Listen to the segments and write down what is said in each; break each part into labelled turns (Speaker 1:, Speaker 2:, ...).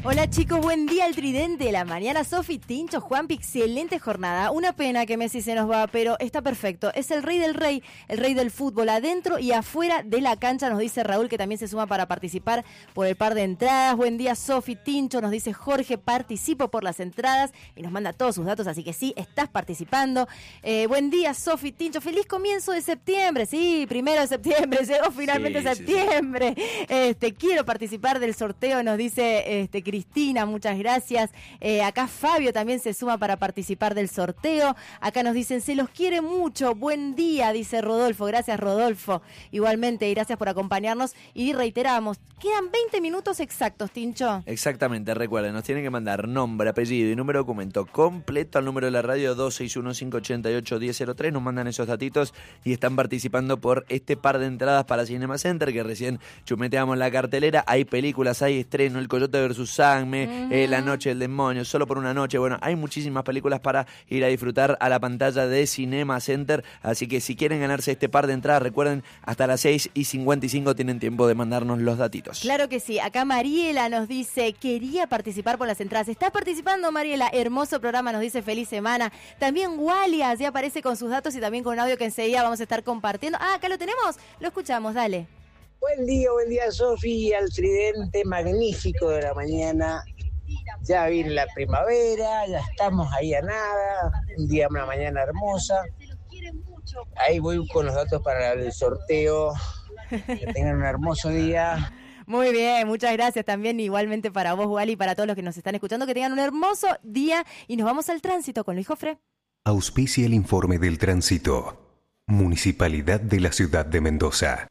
Speaker 1: Hola chicos, buen día al tridente de la mañana. Sofi, Tincho, Juanpi, excelente jornada. Una pena que Messi se nos va, pero está perfecto. Es el rey del fútbol, adentro y afuera de la cancha, nos dice Raúl, que también se suma para participar por el par de entradas. Buen día Sofi, Tincho, nos dice Jorge, participo por las entradas y nos manda todos sus datos, así que sí, estás participando. Buen día Sofi, Tincho, feliz comienzo de septiembre. Sí, 1 de septiembre, llegó finalmente septiembre. Sí. Quiero participar del sorteo, nos dice Cristina, muchas gracias. Acá Fabio también se suma para participar del sorteo. Acá nos dicen, se los quiere mucho, buen día, dice Rodolfo. Gracias, Rodolfo. Igualmente, gracias por acompañarnos. Y reiteramos, quedan 20 minutos exactos, Tincho.
Speaker 2: Exactamente, recuerden, nos tienen que mandar nombre, apellido y número de documento completo al número de la radio 261-588-1003. Nos mandan esos datitos y están participando por este par de entradas para Cinema Center, que recién chumeteamos la cartelera. Hay películas, hay estreno, El Coyote vs. Sangme, La Noche del Demonio, Solo por una Noche. Bueno, hay muchísimas películas para ir a disfrutar a la pantalla de Cinema Center, así que si quieren ganarse este par de entradas, recuerden, hasta las 6:55 tienen tiempo de mandarnos los datitos.
Speaker 1: Claro que sí. Acá Mariela nos dice, quería participar por las entradas. ¿Estás participando, Mariela? Hermoso programa, nos dice feliz semana. También Walias ya aparece con sus datos y también con un audio que enseguida vamos a estar compartiendo. Ah, acá lo tenemos, lo escuchamos, dale.
Speaker 3: Buen día Sofi, al tridente magnífico de la mañana. Ya viene la primavera, ya estamos ahí a nada, una mañana hermosa. Ahí voy con los datos para el sorteo. Que tengan un hermoso día.
Speaker 1: Muy bien, muchas gracias también igualmente para vos, Wally, y para todos los que nos están escuchando, que tengan un hermoso día y nos vamos al tránsito con Luis Jofré.
Speaker 4: Auspicia el informe del tránsito. Municipalidad de la Ciudad de Mendoza.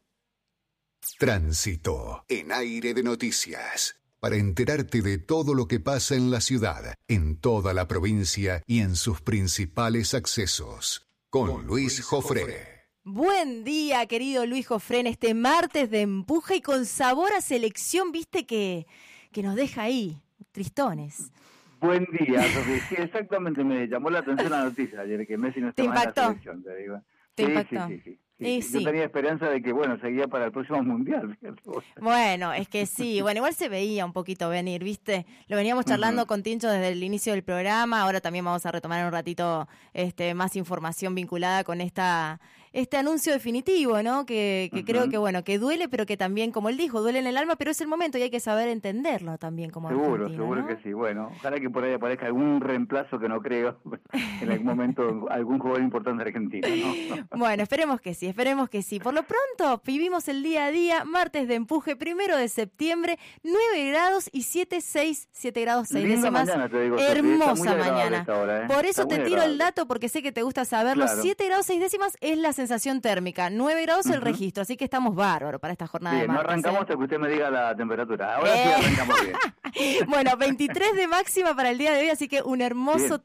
Speaker 5: Tránsito en Aire de Noticias. Para enterarte de todo lo que pasa en la ciudad, en toda la provincia y en sus principales accesos. Con Luis Jofré.
Speaker 1: Buen día, querido Luis Jofré, en este martes de empuje y con sabor a selección, viste que nos deja ahí, tristones.
Speaker 6: Buen día, Sofía. Sí, exactamente, me llamó la atención la noticia ayer, que Messi no estaba en la selección, te digo.
Speaker 1: ¿Te impactó?
Speaker 6: Sí. Yo tenía esperanza de que, seguía para el próximo Mundial.
Speaker 1: Bueno, es que sí. Bueno, igual se veía un poquito venir, ¿viste? Lo veníamos charlando con Tincho desde el inicio del programa. Ahora también vamos a retomar en un ratito más información vinculada con este anuncio definitivo, ¿no? Que creo que, que duele, pero que también, como él dijo, duele en el alma, pero es el momento y hay que saber entenderlo también como
Speaker 6: Seguro ¿no? Que sí. Bueno, ojalá que por ahí aparezca algún reemplazo, que no creo, en algún momento algún jugador importante de Argentina, ¿no?
Speaker 1: Bueno, esperemos que sí. Por lo pronto, vivimos el día a día, martes de empuje, 1 de septiembre, 9 grados y 7 grados 6 décimas.
Speaker 6: Mañana, te digo,
Speaker 1: hermosa mañana.
Speaker 6: Hora,
Speaker 1: Por eso te tiro
Speaker 6: agradable
Speaker 1: el dato, porque sé que te gusta saberlo. Claro. 7 grados 6 décimas es la sensación térmica, 9 grados el registro, así que estamos bárbaros para esta jornada
Speaker 6: bien,
Speaker 1: de martes.
Speaker 6: No arrancamos hasta que usted me diga la temperatura. Ahora sí arrancamos bien.
Speaker 1: Bueno, 23 de máxima para el día de hoy, así que un hermoso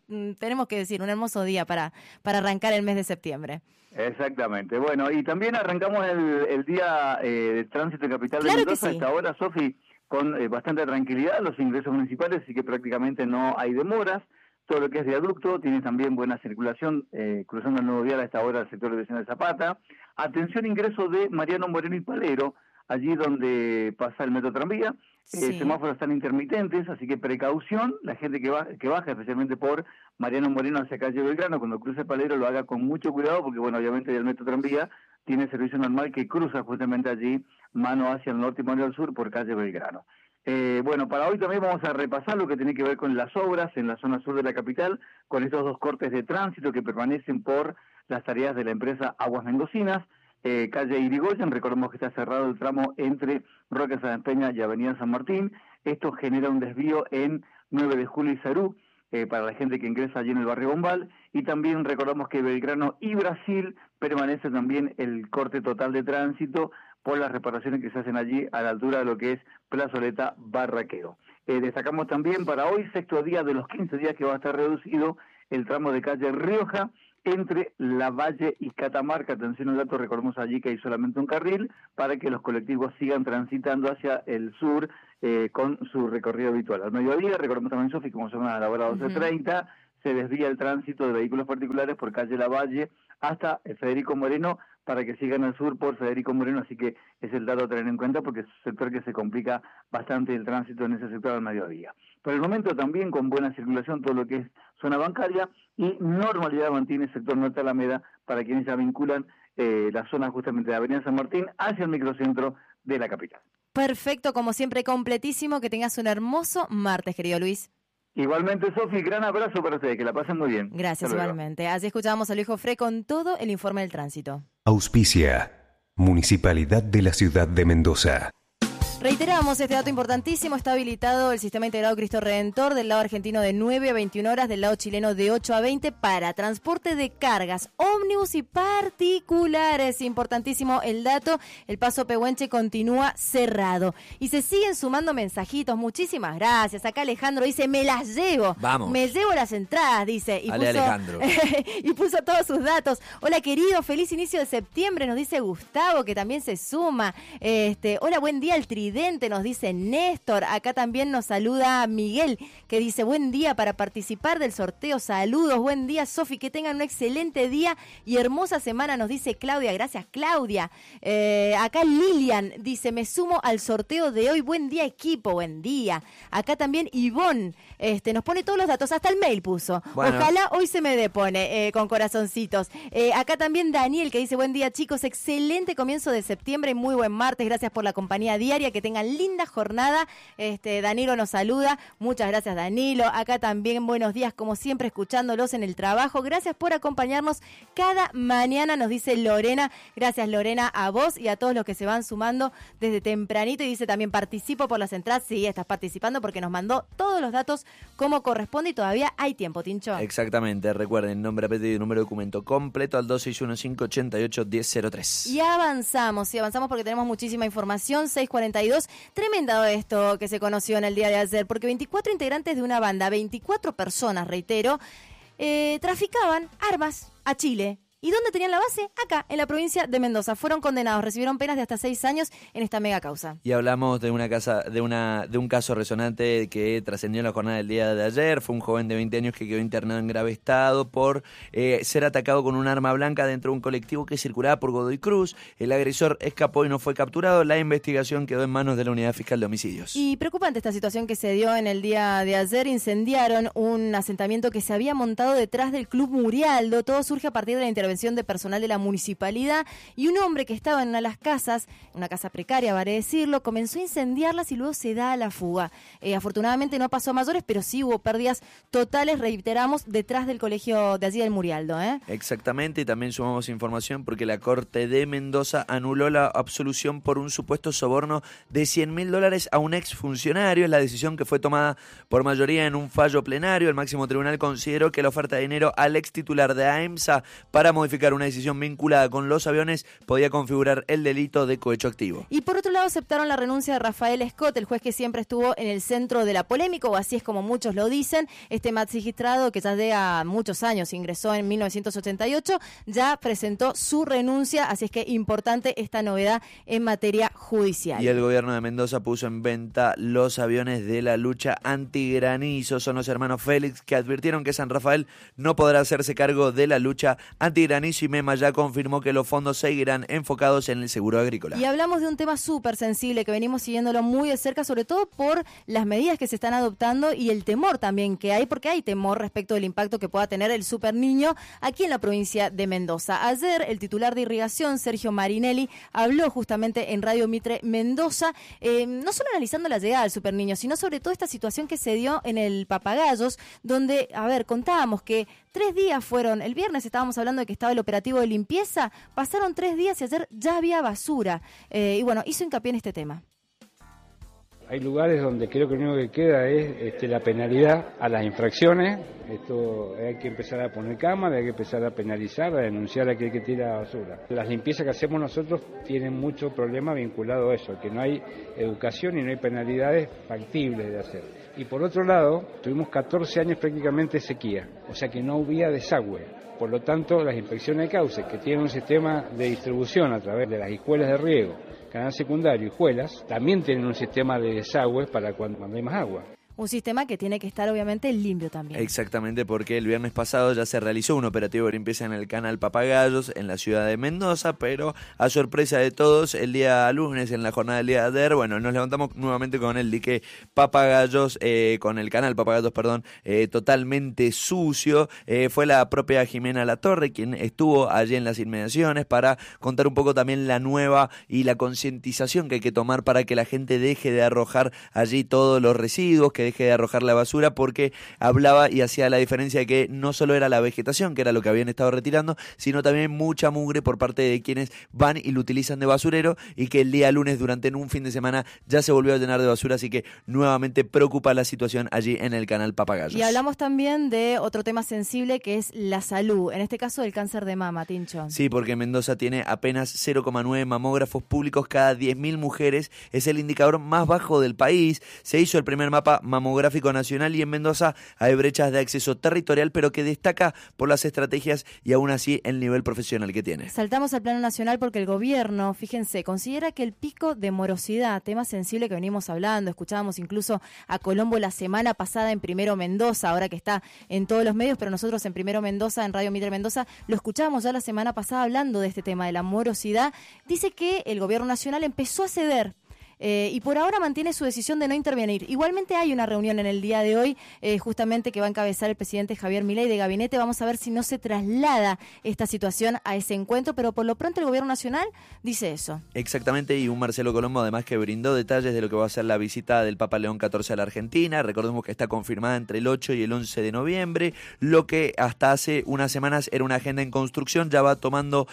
Speaker 1: día para arrancar el mes de septiembre.
Speaker 6: Exactamente. Bueno, y también arrancamos el día de tránsito en Capital de Mendoza. Hasta ahora, Sofi, con bastante tranquilidad, los ingresos municipales, así que prácticamente no hay demoras. Todo lo que es viaducto tiene también buena circulación, cruzando el nuevo vial a esta hora del sector de Vicente Zapata. Atención, ingreso de Mariano Moreno y Palero, allí donde pasa el metro tranvía. Semáforos están intermitentes, así que precaución, la gente que baja especialmente por Mariano Moreno hacia calle Belgrano, cuando cruce Palero lo haga con mucho cuidado, porque obviamente el metro tranvía tiene servicio normal que cruza justamente allí, mano hacia el norte y mano al sur por calle Belgrano. Para hoy también vamos a repasar lo que tiene que ver con las obras en la zona sur de la capital, con estos 2 cortes de tránsito que permanecen por las tareas de la empresa Aguas Mendocinas. Calle Irigoyen, recordemos que está cerrado el tramo entre Roque Sáenz Peña y Avenida San Martín. Esto genera un desvío en 9 de julio y Sarú, para la gente que ingresa allí en el barrio Bombal. Y también recordamos que Belgrano y Brasil permanece también el corte total de tránsito por las reparaciones que se hacen allí a la altura de lo que es Plazoleta Barraqueo. Destacamos también para hoy, 6º día de los 15 días que va a estar reducido el tramo de calle Rioja, entre La Valle y Catamarca. Atención al dato, recordemos allí que hay solamente un carril para que los colectivos sigan transitando hacia el sur con su recorrido habitual. Al mediodía, recordemos también, Sofi, como son a la hora 12:30, se desvía el tránsito de vehículos particulares por calle La Valle hasta Federico Moreno para que sigan al sur por Federico Moreno, así que es el dato a tener en cuenta porque es un sector que se complica bastante el tránsito en ese sector al mediodía. Por el momento también con buena circulación todo lo que es zona bancaria y normalidad mantiene el sector Norte Alameda para quienes ya vinculan la zona justamente de Avenida San Martín hacia el microcentro de la capital.
Speaker 1: Perfecto, como siempre, completísimo. Que tengas un hermoso martes, querido Luis.
Speaker 6: Igualmente, Sofi, gran abrazo para ustedes, que la pasen muy bien.
Speaker 1: Gracias, igualmente. Así escuchábamos a Luis Jofré con todo el informe del tránsito.
Speaker 4: Auspicia, Municipalidad de la Ciudad de Mendoza.
Speaker 1: Reiteramos este dato importantísimo, está habilitado el sistema integrado Cristo Redentor del lado argentino de 9 a 21 horas, del lado chileno de 8 a 20 para transporte de cargas, ómnibus y particulares. Importantísimo el dato, el paso Pehuenche continúa cerrado. Y se siguen sumando mensajitos, muchísimas gracias. Acá Alejandro dice, me las llevo.
Speaker 2: Vamos.
Speaker 1: Me llevo las entradas, dice. Y
Speaker 2: Ale, Alejandro.
Speaker 1: Y puso todos sus datos. Hola querido, feliz inicio de septiembre, nos dice Gustavo, que también se suma. Hola, buen día el Tridente, nos dice Néstor. Acá también nos saluda Miguel, que dice buen día para participar del sorteo. Saludos, buen día Sofi, que tengan un excelente día y hermosa semana, nos dice Claudia. Gracias Claudia. Acá Lilian dice, me sumo al sorteo de hoy. Buen día equipo, buen día. Acá también Ivonne nos pone todos los datos, hasta el mail puso. Bueno. Ojalá hoy se me depone con corazoncitos. Acá también Daniel, que dice buen día chicos, excelente comienzo de septiembre, muy buen martes, gracias por la compañía diaria, que tengan linda jornada. Danilo nos saluda, muchas gracias Danilo. Acá también buenos días, como siempre, escuchándolos en el trabajo. Gracias por acompañarnos cada mañana, nos dice Lorena. Gracias Lorena, a vos y a todos los que se van sumando desde tempranito. Y dice también, participo por las entradas. Sí, estás participando porque nos mandó todos los datos como corresponde y todavía hay tiempo, Tincho.
Speaker 2: Exactamente, recuerden, nombre, apellido y número de documento completo al 2615881003.
Speaker 1: Y avanzamos porque tenemos muchísima información. 6:42. Tremendo esto que se conoció en el día de ayer, porque 24 integrantes de una banda, 24 personas, reitero, traficaban armas a Chile. ¿Y dónde tenían la base? Acá, en la provincia de Mendoza. Fueron condenados, recibieron penas de hasta 6 años en esta mega causa.
Speaker 2: Y hablamos de un caso resonante que trascendió en la jornada del día de ayer. Fue un joven de 20 años que quedó internado en grave estado por ser atacado con un arma blanca dentro de un colectivo que circulaba por Godoy Cruz. El agresor escapó y no fue capturado. La investigación quedó en manos de la Unidad Fiscal de Homicidios.
Speaker 1: Y preocupante esta situación que se dio en el día de ayer. Incendiaron un asentamiento que se había montado detrás del Club Murialdo. Todo surge a partir de la intervención de personal de la municipalidad y un hombre que estaba en una de las casas, una casa precaria, vale decirlo, comenzó a incendiarlas y luego se da a la fuga. Afortunadamente no pasó a mayores, pero sí hubo pérdidas totales, reiteramos, detrás del colegio de allí del Murialdo.
Speaker 2: Exactamente, y también sumamos información porque la Corte de Mendoza anuló la absolución por un supuesto soborno de $100.000 a un exfuncionario. Es la decisión que fue tomada por mayoría en un fallo plenario. El máximo tribunal consideró que la oferta de dinero al ex titular de AEMSA para modificar una decisión vinculada con los aviones podía configurar el delito de cohecho activo.
Speaker 1: Y por otro lado aceptaron la renuncia de Rafael Scott, el juez que siempre estuvo en el centro de la polémica, o así es como muchos lo dicen. Este magistrado, que ya lleva muchos años, ingresó en 1988, ya presentó su renuncia, así es que importante esta novedad en materia judicial.
Speaker 2: Y el gobierno de Mendoza puso en venta los aviones de la lucha antigranizo. Son los hermanos Félix que advirtieron que San Rafael no podrá hacerse cargo de la lucha antigranizo, y MEMA ya confirmó que los fondos seguirán enfocados en el seguro agrícola.
Speaker 1: Y hablamos de un tema súper sensible que venimos siguiéndolo muy de cerca, sobre todo por las medidas que se están adoptando y el temor también que hay, porque hay temor respecto del impacto que pueda tener el super niño aquí en la provincia de Mendoza. Ayer el titular de Irrigación, Sergio Marinelli, habló justamente en Radio Mitre Mendoza, no solo analizando la llegada del super niño, sino sobre todo esta situación que se dio en el Papagayos, donde, contábamos que 3 días fueron, el viernes estábamos hablando de que estaba el operativo de limpieza, pasaron 3 días y ayer ya había basura. Hizo hincapié en este tema.
Speaker 7: Hay lugares donde creo que lo único que queda es la penalidad a las infracciones. Esto hay que empezar a poner cámaras, hay que empezar a penalizar, a denunciar a aquel que tira basura. Las limpiezas que hacemos nosotros tienen mucho problema vinculado a eso, que no hay educación y no hay penalidades factibles de hacer. Y por otro lado, tuvimos 14 años prácticamente de sequía, o sea que no había desagüe. Por lo tanto, las inspecciones de cauces, que tienen un sistema de distribución a través de las escuelas de riego, canal secundario y escuelas, también tienen un sistema de desagües para cuando hay más agua.
Speaker 1: Un sistema que tiene que estar obviamente limpio también.
Speaker 2: Exactamente, porque el viernes pasado ya se realizó un operativo de limpieza en el canal Papagayos en la ciudad de Mendoza, pero a sorpresa de todos, el día lunes, en la jornada del día de ayer, bueno, nos levantamos nuevamente con el dique Papagayos, con el canal Papagayos, perdón, totalmente sucio. Fue la propia Jimena Latorre quien estuvo allí en las inmediaciones para contar un poco también la nueva y la concientización que hay que tomar para que la gente deje de arrojar allí todos los residuos, que deje de arrojar la basura, porque hablaba y hacía la diferencia de que no solo era la vegetación, que era lo que habían estado retirando, sino también mucha mugre por parte de quienes van y lo utilizan de basurero, y que el día lunes durante un fin de semana ya se volvió a llenar de basura, así que nuevamente preocupa la situación allí en el canal Papagayos.
Speaker 1: Y hablamos también de otro tema sensible que es la salud, en este caso el cáncer de mama, Tincho.
Speaker 2: Sí, porque Mendoza tiene apenas 0,9 mamógrafos públicos cada 10.000 mujeres, es el indicador más bajo del país. Se hizo el primer mapa mamográfico nacional y en Mendoza hay brechas de acceso territorial, pero que destaca por las estrategias y aún así el nivel profesional que tiene.
Speaker 1: Saltamos al plano nacional porque el gobierno, fíjense, considera que el pico de morosidad, tema sensible que venimos hablando, escuchábamos incluso a Colombo la semana pasada en Primero Mendoza, ahora que está en todos los medios, pero nosotros en Primero Mendoza, en Radio Mitre Mendoza, lo escuchábamos ya la semana pasada hablando de este tema de la morosidad. Dice que el gobierno nacional empezó a ceder y por ahora mantiene su decisión de no intervenir. Igualmente hay una reunión en el día de hoy, justamente que va a encabezar el presidente Javier Milei de gabinete. Vamos a ver si no se traslada esta situación a ese encuentro, pero por lo pronto el gobierno nacional dice eso.
Speaker 2: Exactamente, y un Marcelo Colombo además que brindó detalles de lo que va a ser la visita del Papa León XIV a la Argentina. Recordemos que está confirmada entre el 8 y el 11 de noviembre, lo que hasta hace unas semanas era una agenda en construcción, ya va tomando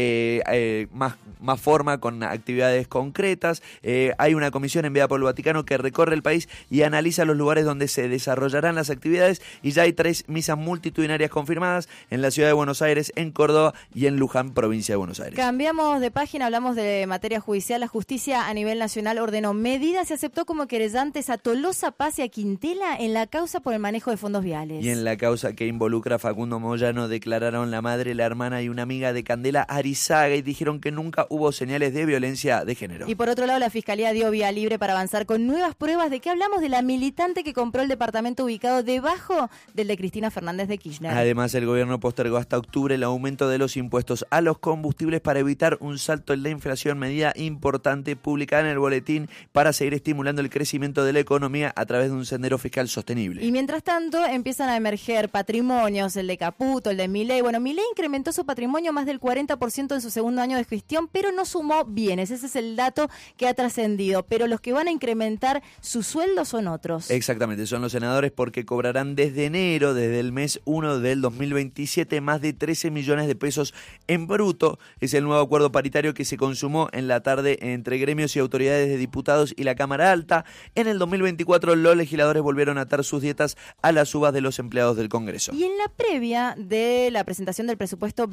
Speaker 2: más forma con actividades concretas. Hay una comisión enviada por el Vaticano que recorre el país y analiza los lugares donde se desarrollarán las actividades, y ya hay 3 misas multitudinarias confirmadas en la ciudad de Buenos Aires, en Córdoba y en Luján, provincia de Buenos Aires.
Speaker 1: Cambiamos de página, hablamos de materia judicial. La justicia a nivel nacional ordenó medidas y aceptó como querellantes a Tolosa Paz y a Quintela en la causa por el manejo de fondos viales.
Speaker 2: Y en la causa que involucra a Facundo Moyano declararon la madre, la hermana y una amiga de Candela Arizaga y dijeron que nunca hubo señales de violencia de género.
Speaker 1: Y por otro lado, la Fiscalía dio vía libre para avanzar con nuevas pruebas de que hablamos de la militante que compró el departamento ubicado debajo del de Cristina Fernández de Kirchner.
Speaker 2: Además, el gobierno postergó hasta octubre el aumento de los impuestos a los combustibles para evitar un salto en la inflación, medida importante publicada en el boletín para seguir estimulando el crecimiento de la economía a través de un sendero fiscal sostenible.
Speaker 1: Y mientras tanto empiezan a emerger patrimonios, el de Caputo, el de Milei. Bueno, Milei incrementó su patrimonio más del 40% en su segundo año de gestión, pero no sumó bienes. Ese es el dato que ha trascendido. Pero los que van a incrementar su sueldo son otros.
Speaker 2: Exactamente, son los senadores, porque cobrarán desde enero, desde el mes 1 del 2027, más de 13 millones de pesos en bruto. Es el nuevo acuerdo paritario que se consumó en la tarde entre gremios y autoridades de diputados y la Cámara Alta. En el 2024 los legisladores volvieron a atar sus dietas a las subas de los empleados del Congreso.
Speaker 1: Y en la previa de la presentación del presupuesto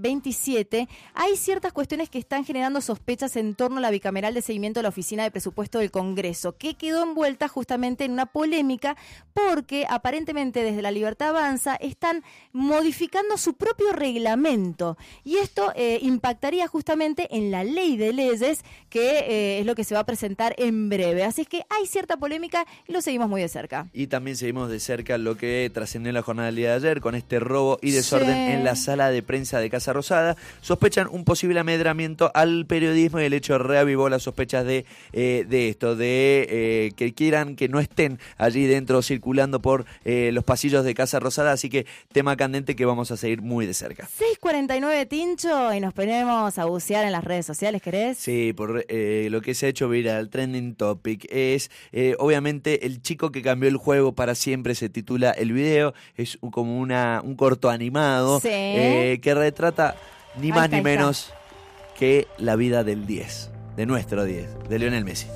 Speaker 1: 2027 hay ciertas cuestiones que están generando sospechas en torno a la bicameral de seguimiento de la Oficina de Presupuesto del Congreso, que quedó envuelta justamente en una polémica porque aparentemente desde La Libertad Avanza están modificando su propio reglamento, y esto impactaría justamente en la ley de leyes, que es lo que se va a presentar en breve. Así es que hay cierta polémica y lo seguimos muy de cerca.
Speaker 2: Y también seguimos de cerca lo que trascendió en la jornada del día de ayer con este robo y desorden en la sala de prensa de Casa Rosada. Sospechan un posible amedramiento al periodismo y el hecho reavivó las sospechas de esto, de que quieran que no estén allí dentro circulando por los pasillos de Casa Rosada, así que tema candente que vamos a seguir muy de cerca.
Speaker 1: 6:49, Tincho, y nos ponemos a bucear en las redes sociales, ¿querés?
Speaker 2: Sí, por lo que se ha hecho viral, trending topic, es obviamente el chico que cambió el juego para siempre, se titula el video, es como un corto animado,
Speaker 1: sí,
Speaker 2: que retrata ni más ni menos que la vida del 10, de nuestro 10, de Lionel Messi.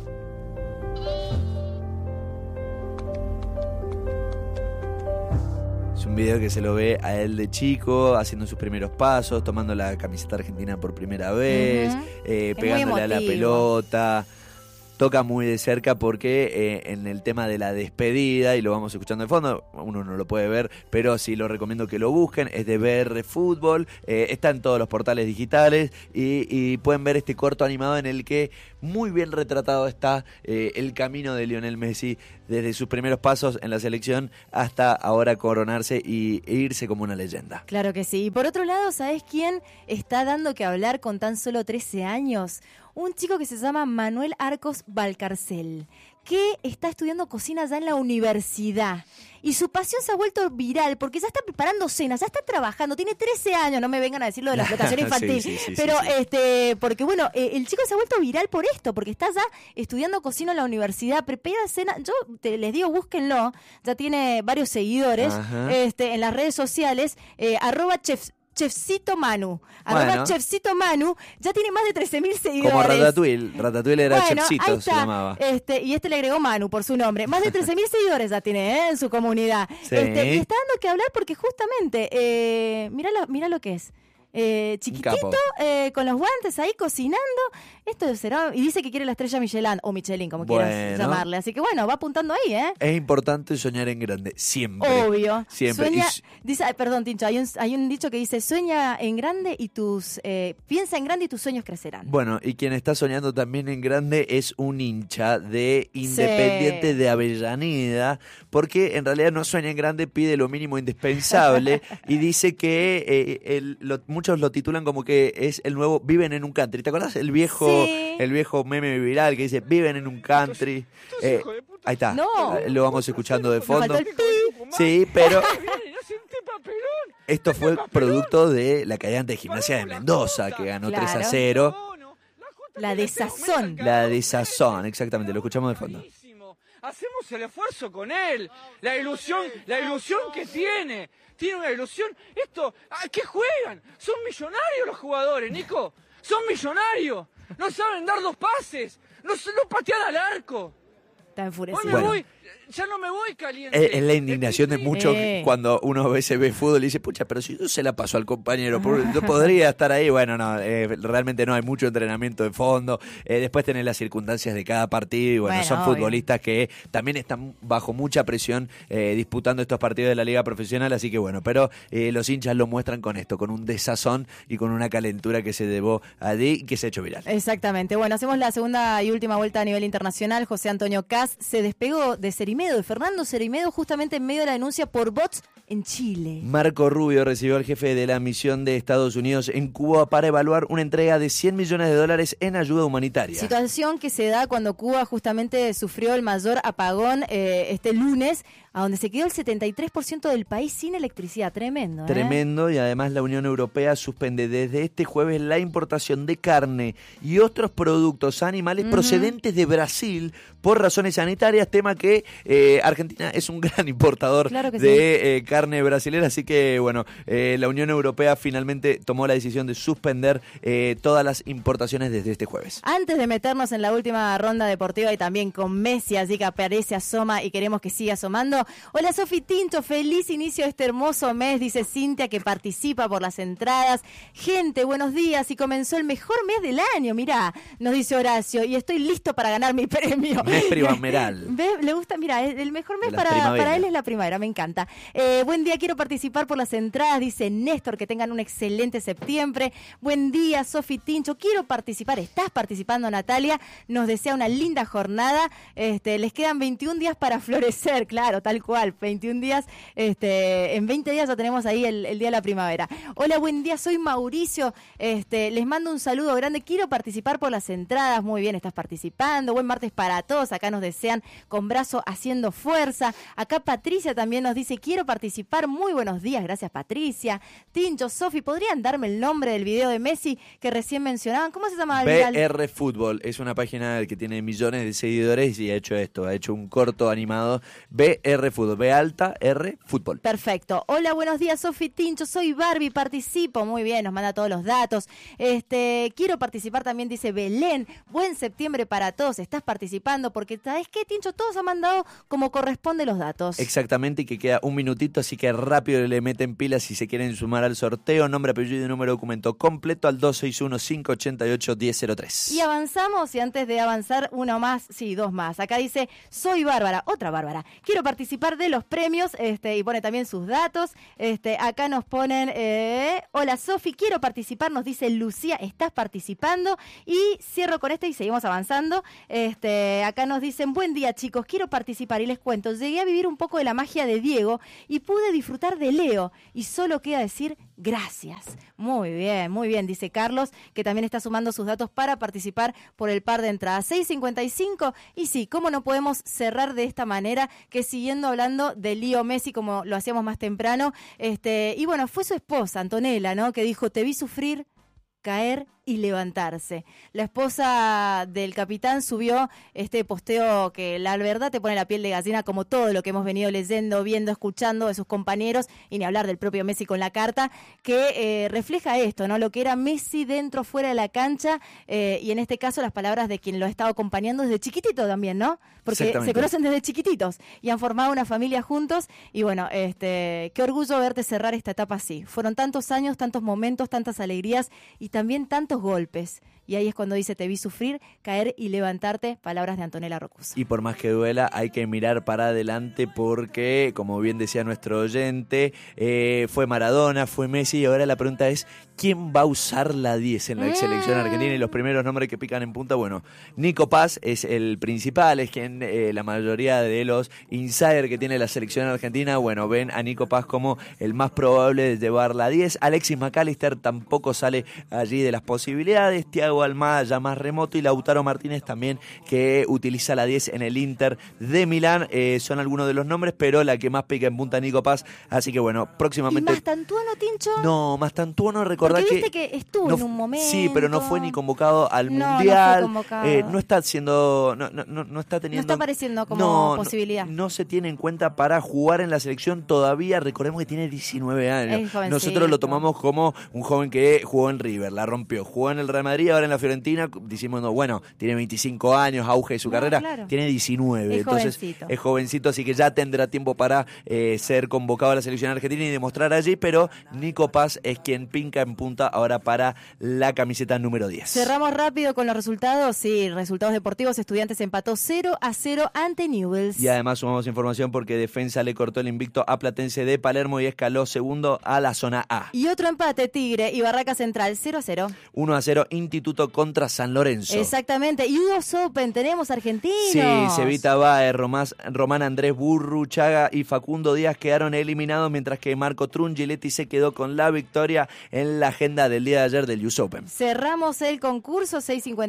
Speaker 2: Es un video que se lo ve a él de chico, haciendo sus primeros pasos, tomando la camiseta argentina por primera vez, pegándole a la pelota. toca muy de cerca porque en el tema de la despedida, y lo vamos escuchando de fondo, uno no lo puede ver, pero sí lo recomiendo que lo busquen, es de BR Fútbol, está en todos los portales digitales y pueden ver este corto animado en el que muy bien retratado está el camino de Lionel Messi desde sus primeros pasos en la selección hasta ahora coronarse e irse como una leyenda.
Speaker 1: Claro que sí. Y por otro lado, ¿sabés quién está dando que hablar con tan solo 13 años? Un chico que se llama Manuel Arcos Valcarcel, que está estudiando cocina ya en la universidad. Y su pasión se ha vuelto viral porque ya está preparando cenas, ya está trabajando, tiene 13 años, no me vengan a decir lo de la explotación infantil. Sí, pero porque bueno, el chico se ha vuelto viral por esto, porque está ya estudiando cocina en la universidad, prepara cena, yo les digo, búsquenlo, ya tiene varios seguidores en las redes sociales, @Chefcito Manu, Chefcito Manu, ya tiene más de 13.000 seguidores.
Speaker 2: Como Ratatouille era Chefcito, se llamaba.
Speaker 1: Y le agregó Manu por su nombre. Más de 13.000 seguidores ya tiene en su comunidad.
Speaker 2: Sí.
Speaker 1: Y está dando que hablar porque justamente, mira lo que es. Chiquitito, con los guantes ahí cocinando. Esto será. Y dice que quiere la estrella Michelin, o Michelin, como quieras llamarle. Así que bueno, va apuntando ahí, ¿eh?
Speaker 2: Es importante soñar en grande, siempre.
Speaker 1: Obvio.
Speaker 2: Siempre.
Speaker 1: Dice, perdón, Tincho, hay un dicho que dice: sueña en grande y piensa en grande y tus sueños crecerán.
Speaker 2: Bueno, y quien está soñando también en grande es un hincha de Independiente de Avellaneda, porque en realidad no sueña en grande, pide lo mínimo indispensable y dice que muchos lo titulan como que es el nuevo Viven en un Country. ¿Te acordás? El viejo meme viral que dice Viven en un Country. Ahí está.
Speaker 1: No.
Speaker 2: Lo vamos escuchando de fondo. Sí, pero esto fue producto de la caída de Gimnasia de Mendoza, que ganó 3-0.
Speaker 1: La desazón.
Speaker 2: La desazón, exactamente. Lo escuchamos de fondo.
Speaker 8: Hacemos el esfuerzo con él. La ilusión que tiene. Tiene una ilusión. ¿Qué juegan? Son millonarios los jugadores, Nico. Son millonarios. No saben dar 2 pases. No patean al arco.
Speaker 1: Está enfurecido.
Speaker 8: Ya no me voy caliente.
Speaker 2: Es la indignación de muchos cuando uno a veces ve fútbol y dice, pucha, pero si yo se la pasó al compañero, yo podría estar ahí. Bueno, no, realmente no, hay mucho entrenamiento de fondo. Después tenés las circunstancias de cada partido y bueno, son futbolistas que también están bajo mucha presión disputando estos partidos de la liga profesional, así que bueno, pero los hinchas lo muestran con esto, con un desazón y con una calentura que se llevó allí y que se ha hecho viral.
Speaker 1: Exactamente. Bueno, hacemos la segunda y última vuelta a nivel internacional. José Antonio Caz se despegó de de Fernando Cerimedo, justamente en medio de la denuncia por bots en Chile.
Speaker 2: Marco Rubio recibió al jefe de la misión de Estados Unidos en Cuba para evaluar una entrega de $100 millones en ayuda humanitaria.
Speaker 1: Situación que se da cuando Cuba justamente sufrió el mayor apagón este lunes, a donde se quedó el 73% del país sin electricidad. Tremendo.
Speaker 2: Tremendo, y además la Unión Europea suspende desde este jueves la importación de carne y otros productos animales procedentes de Brasil por razones sanitarias, tema que Argentina es un gran importador de carne brasilera, así que bueno, la Unión Europea finalmente tomó la decisión de suspender todas las importaciones desde este jueves.
Speaker 1: Antes de meternos en la última ronda deportiva y también con Messi, así que aparece, asoma y queremos que siga asomando. Hola Sofi Tinto, feliz inicio de este hermoso mes, dice Cintia, que participa por las entradas. Gente, buenos días, y comenzó el mejor mes del año, mirá, nos dice Horacio, y estoy listo para ganar mi premio.
Speaker 2: Mes primaveral.
Speaker 1: Le gusta, mira, el mejor mes para él es la primavera, me encanta. Buen día, quiero participar por las entradas, dice Néstor, que tengan un excelente septiembre. Buen día, Sofi Tincho, quiero participar, estás participando, Natalia, nos desea una linda jornada, les quedan 21 días para florecer, claro, tal cual, 21 días, en 20 días ya tenemos ahí el día de la primavera. Hola, buen día, soy Mauricio, les mando un saludo grande, quiero participar por las entradas. Muy bien, estás participando, buen martes para todos, acá nos desean con brazo haciendo fuerza. Acá Patricia también nos dice, quiero participar, muy buenos días, gracias Patricia. Tincho, Sofi, ¿podrían darme el nombre del video de Messi que recién mencionaban? ¿Cómo se llama?
Speaker 2: BR Fútbol, es una página que tiene millones de seguidores y ha hecho esto, ha hecho un corto animado, BR R Fútbol, B alta, R Fútbol.
Speaker 1: Perfecto. Hola, buenos días, Sofi, Tincho, soy Barbie, participo. Muy bien, nos manda todos los datos. Quiero participar también, dice Belén. Buen septiembre para todos, estás participando porque, ¿sabes qué, Tincho? Todos han mandado como corresponde los datos.
Speaker 2: Exactamente, y que queda un minutito, así que rápido le meten pilas si se quieren sumar al sorteo. Nombre, apellido y número de documento completo al 261-588-1003.
Speaker 1: Y avanzamos, y antes de avanzar, dos más. Acá dice, soy Bárbara, otra Bárbara. Quiero participar de los premios, y pone también sus datos. Acá nos ponen, hola Sofi, quiero participar, nos dice Lucía, estás participando. Y cierro con y seguimos avanzando. Acá nos dicen, buen día chicos, quiero participar y les cuento, llegué a vivir un poco de la magia de Diego y pude disfrutar de Leo y solo queda decir gracias. Muy bien, dice Carlos, que también está sumando sus datos para participar por el par de entradas. 6:55, y sí, ¿cómo no podemos cerrar de esta manera que siguiendo hablando de Leo Messi como lo hacíamos más temprano? Y bueno, fue su esposa, Antonella, ¿no? Que dijo, te vi sufrir, caer y levantarse. La esposa del capitán subió este posteo que la verdad te pone la piel de gallina, como todo lo que hemos venido leyendo, viendo, escuchando de sus compañeros, y ni hablar del propio Messi con la carta, que refleja esto, ¿no? Lo que era Messi dentro, fuera de la cancha, y en este caso las palabras de quien lo ha estado acompañando desde chiquitito también, ¿no? Porque se conocen desde chiquititos y han formado una familia juntos, y bueno, qué orgullo verte cerrar esta etapa así. Fueron tantos años, tantos momentos, tantas alegrías y también tantos golpes. Y ahí es cuando dice, te vi sufrir, caer y levantarte, palabras de Antonella Rocuso.
Speaker 2: Y por más que duela, hay que mirar para adelante porque, como bien decía nuestro oyente, fue Maradona, fue Messi, y ahora la pregunta es, ¿quién va a usar la 10 en la selección argentina? Y los primeros nombres que pican en punta, bueno, Nico Paz es el principal, es quien la mayoría de los insiders que tiene la selección argentina, bueno, ven a Nico Paz como el más probable de llevar la 10. Alexis McAllister tampoco sale allí de las posibilidades. Thiago Almada ya más remoto, y Lautaro Martínez también, que utiliza la 10 en el Inter de Milán. Son algunos de los nombres, pero la que más pica en punta Nico Paz, así que bueno, próximamente...
Speaker 1: ¿Y Mastantuono, Tincho?
Speaker 2: No, Mastantuono, recordá
Speaker 1: porque viste que estuvo en un momento.
Speaker 2: Sí, pero no fue ni convocado al Mundial.
Speaker 1: No fue convocado.
Speaker 2: No está haciendo... No está teniendo...
Speaker 1: No está apareciendo como posibilidad.
Speaker 2: No se tiene en cuenta para jugar en la selección todavía. Recordemos que tiene 19 años. Nosotros lo tomamos como un joven que jugó en River, la rompió, jugó en el Real Madrid, ahora en la Fiorentina, decimos, no, bueno, tiene 25 años, auge de su carrera, claro. Tiene 19, entonces es jovencito, así que ya tendrá tiempo para ser convocado a la selección argentina y demostrar allí, pero Nico Paz es quien pinca en punta ahora para la camiseta número 10.
Speaker 1: Cerramos rápido con los resultados. Sí, resultados deportivos. Estudiantes empató 0-0 ante Newell's.
Speaker 2: Y además sumamos información porque Defensa le cortó el invicto a Platense de Palermo y escaló segundo a la zona A.
Speaker 1: Y otro empate, Tigre y Barraca Central, 0-0.
Speaker 2: 1-0 Instituto contra San Lorenzo.
Speaker 1: Exactamente. Y US Open, tenemos argentinos.
Speaker 2: Sí, Cevita Baez, Román Andrés Burruchaga y Facundo Díaz quedaron eliminados, mientras que Marco Trungiletti se quedó con la victoria en la agenda del día de ayer del US Open.
Speaker 1: Cerramos el concurso,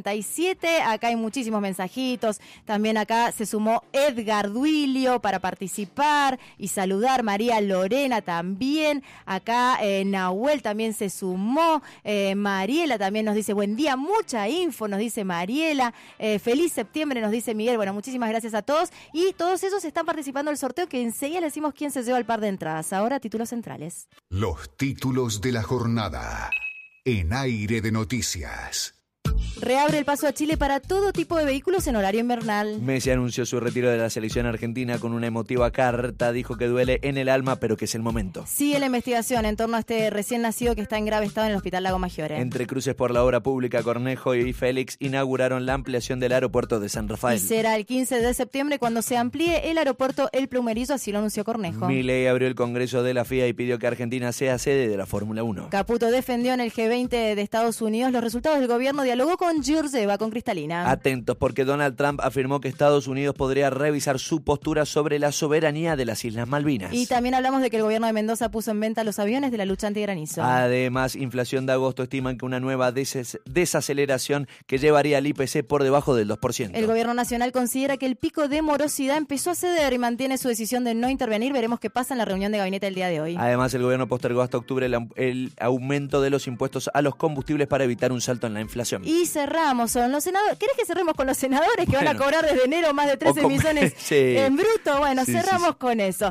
Speaker 1: 6:57. Acá hay muchísimos mensajitos. También acá se sumó Edgar Duilio para participar y saludar. María Lorena también. Acá Nahuel también se sumó. Mariela también nos dice buen día, mucha info, nos dice Mariela. Feliz septiembre, nos dice Miguel. Bueno, muchísimas gracias a todos. Y todos esos están participando del sorteo, que enseguida le decimos quién se lleva el par de entradas. Ahora, títulos centrales.
Speaker 5: Los títulos de la jornada en Aire de Noticias.
Speaker 1: Reabre el paso a Chile para todo tipo de vehículos en horario invernal.
Speaker 2: Messi anunció su retiro de la selección argentina con una emotiva carta. Dijo que duele en el alma, pero que es el momento.
Speaker 1: Sigue la investigación en torno a este recién nacido que está en grave estado en el Hospital Lago Maggiore.
Speaker 2: Entre cruces por la obra pública, Cornejo y Félix inauguraron la ampliación del aeropuerto de San Rafael.
Speaker 1: Y será el 15 de septiembre cuando se amplíe el aeropuerto El Plumerillo, así lo anunció Cornejo.
Speaker 2: Milei abrió el Congreso de la FIA y pidió que Argentina sea sede de la Fórmula 1.
Speaker 1: Caputo defendió en el G20 de Estados Unidos los resultados del gobierno, dialogó con Georgieva, con Cristalina.
Speaker 2: Atentos, porque Donald Trump afirmó que Estados Unidos podría revisar su postura sobre la soberanía de las Islas Malvinas.
Speaker 1: Y también hablamos de que el gobierno de Mendoza puso en venta los aviones de la lucha antigranizo.
Speaker 2: Además, inflación de agosto estiman que una nueva desaceleración que llevaría al IPC por debajo del 2%.
Speaker 1: El gobierno nacional considera que el pico de morosidad empezó a ceder y mantiene su decisión de no intervenir. Veremos qué pasa en la reunión de gabinete del día de hoy.
Speaker 2: Además, el gobierno postergó hasta octubre el aumento de los impuestos a los combustibles para evitar un salto en la inflación.
Speaker 1: Y cerramos son los senadores. ¿Querés que cerremos con los senadores que van a cobrar desde enero más de 13 millones en bruto? Bueno, cerramos con eso.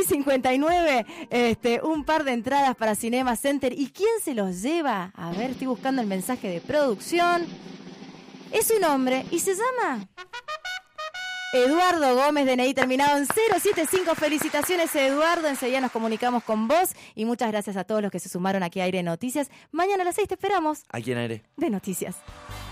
Speaker 1: 6.59, un par de entradas para Cinema Center. ¿Y quién se los lleva? A ver, estoy buscando el mensaje de producción. Es un hombre y se llama Eduardo Gómez, DNI terminado en 075. Felicitaciones, Eduardo. Enseguida nos comunicamos con vos y muchas gracias a todos los que se sumaron aquí a Aire Noticias. Mañana a las 6 te esperamos.
Speaker 2: Aquí en Aire
Speaker 1: de Noticias.